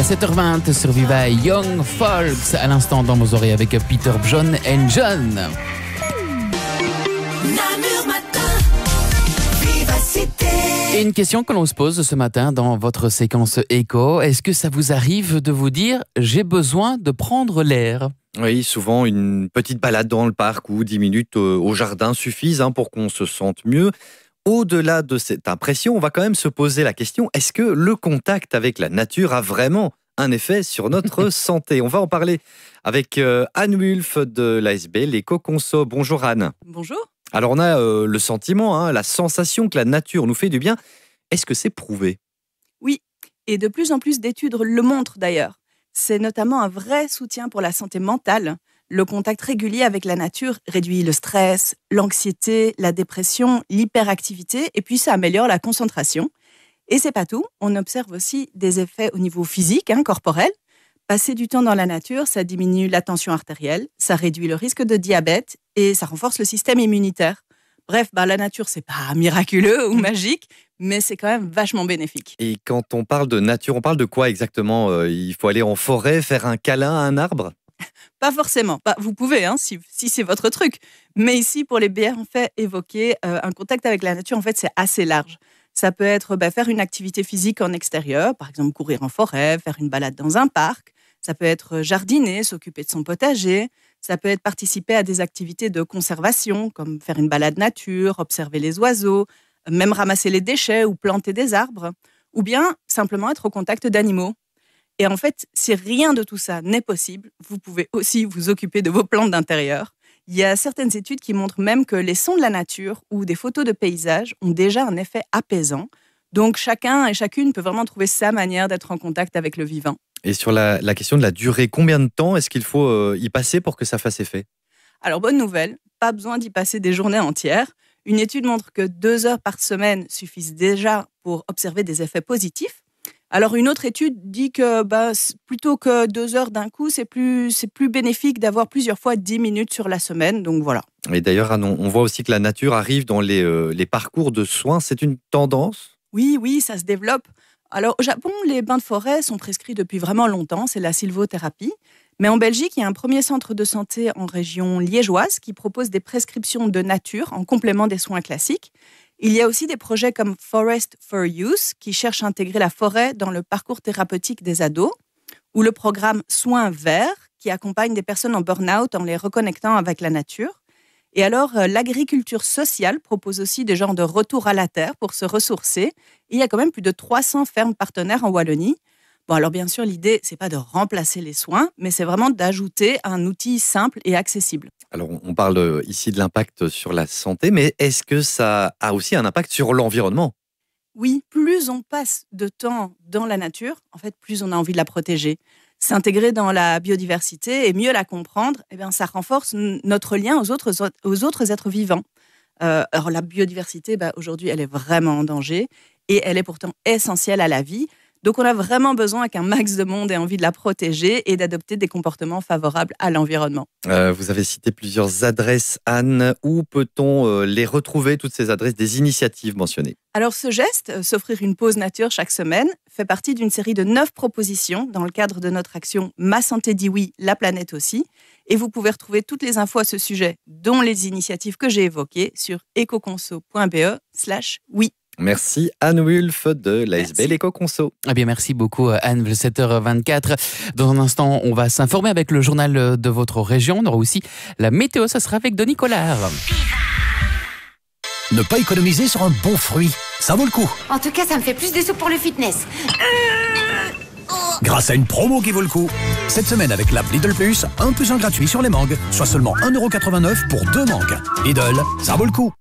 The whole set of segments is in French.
7h20 sur Viva Young Folks. À l'instant dans vos oreilles avec Peter, John and John. Namur Matin, Vivacité. Et une question que l'on se pose ce matin dans votre séquence écho. Est-ce que ça vous arrive de vous dire « j'ai besoin de prendre l'air » ? Oui, souvent une petite balade dans le parc ou 10 minutes au jardin suffisent pour qu'on se sente mieux. Au-delà de cette impression, on va quand même se poser la question, est-ce que le contact avec la nature a vraiment un effet sur notre santé ? On va en parler avec Anne Wulf de l'ASB l'Éco-Conso. Bonjour Anne. Bonjour. Alors on a le sentiment, la sensation que la nature nous fait du bien. Est-ce que c'est prouvé ? Oui, et de plus en plus d'études le montrent d'ailleurs. C'est notamment un vrai soutien pour la santé mentale. Le contact régulier avec la nature réduit le stress, l'anxiété, la dépression, l'hyperactivité, et puis ça améliore la concentration. Et c'est pas tout, on observe aussi des effets au niveau physique, corporel. Passer du temps dans la nature, ça diminue la tension artérielle, ça réduit le risque de diabète et ça renforce le système immunitaire. Bref, la nature, c'est pas miraculeux ou magique, mais c'est quand même vachement bénéfique. Et quand on parle de nature, on parle de quoi exactement ? Il faut aller en forêt, faire un câlin à un arbre ? Pas forcément. Vous pouvez, si c'est votre truc. Mais ici, pour les bienfaits évoqués, un contact avec la nature, en fait, c'est assez large. Ça peut être faire une activité physique en extérieur, par exemple courir en forêt, faire une balade dans un parc. Ça peut être jardiner, s'occuper de son potager. Ça peut être participer à des activités de conservation, comme faire une balade nature, observer les oiseaux, même ramasser les déchets ou planter des arbres. Ou bien simplement être au contact d'animaux. Et en fait, si rien de tout ça n'est possible, vous pouvez aussi vous occuper de vos plantes d'intérieur. Il y a certaines études qui montrent même que les sons de la nature ou des photos de paysages ont déjà un effet apaisant. Donc chacun et chacune peut vraiment trouver sa manière d'être en contact avec le vivant. Et sur la question de la durée, combien de temps est-ce qu'il faut y passer pour que ça fasse effet ? Alors bonne nouvelle, pas besoin d'y passer des journées entières. Une étude montre que 2 heures par semaine suffisent déjà pour observer des effets positifs. Alors une autre étude dit que plutôt que 2 heures d'un coup, c'est plus bénéfique d'avoir plusieurs fois 10 minutes sur la semaine. Donc voilà. Et d'ailleurs, Anne, on voit aussi que la nature arrive dans les parcours de soins. C'est une tendance ? Oui, ça se développe. Alors au Japon, les bains de forêt sont prescrits depuis vraiment longtemps. C'est la sylvothérapie. Mais en Belgique, il y a un premier centre de santé en région liégeoise qui propose des prescriptions de nature en complément des soins classiques. Il y a aussi des projets comme Forest for Youth qui cherchent à intégrer la forêt dans le parcours thérapeutique des ados, ou le programme Soins Verts qui accompagne des personnes en burn-out en les reconnectant avec la nature. Et alors, l'agriculture sociale propose aussi des genres de retour à la terre pour se ressourcer. Et il y a quand même plus de 300 fermes partenaires en Wallonie. Bon, alors bien sûr, l'idée, c'est pas de remplacer les soins, mais c'est vraiment d'ajouter un outil simple et accessible. Alors, on parle ici de l'impact sur la santé, mais est-ce que ça a aussi un impact sur l'environnement ? Oui, plus on passe de temps dans la nature, en fait, plus on a envie de la protéger. S'intégrer dans la biodiversité et mieux la comprendre, ça renforce notre lien aux autres êtres vivants. Alors la biodiversité, aujourd'hui, elle est vraiment en danger et elle est pourtant essentielle à la vie. Donc, on a vraiment besoin qu'un max de monde ait envie de la protéger et d'adopter des comportements favorables à l'environnement. Vous avez cité plusieurs adresses, Anne. Où peut-on les retrouver, toutes ces adresses, des initiatives mentionnées ? Alors, ce geste, s'offrir une pause nature chaque semaine, fait partie d'une série de 9 propositions dans le cadre de notre action Ma santé dit oui, la planète aussi. Et vous pouvez retrouver toutes les infos à ce sujet, dont les initiatives que j'ai évoquées, sur ecoconso.be/oui. Merci Anne Wulf de l'ASB l'Éco-Conso. Bien, merci beaucoup Anne, 7h24. Dans un instant, on va s'informer avec le journal de votre région. On aura aussi la météo, ça sera avec Denis Collard. Ne pas économiser sur un bon fruit, ça vaut le coup. En tout cas, ça me fait plus de sous pour le fitness. Grâce à une promo qui vaut le coup. Cette semaine avec l'app Lidl Plus, 1 + 1 gratuit sur les mangues, soit seulement 1,89 € pour 2 mangues. Lidl, ça vaut le coup.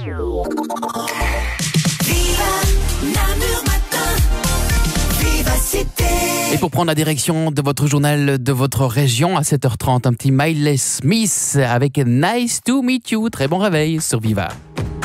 Et pour prendre la direction de votre journal de votre région à 7h30, un petit Miley Smith avec Nice to Meet You. Très bon réveil sur Viva.